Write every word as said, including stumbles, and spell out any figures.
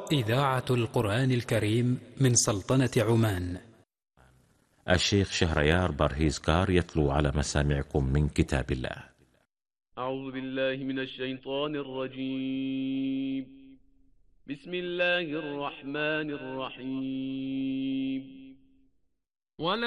إذاعة القرآن الكريم من سلطنة عمان. الشيخ شهريار برهيزكار يتلو على مسامعكم من كتاب الله. أعوذ بالله من الشيطان الرجيم. بسم الله الرحمن الرحيم.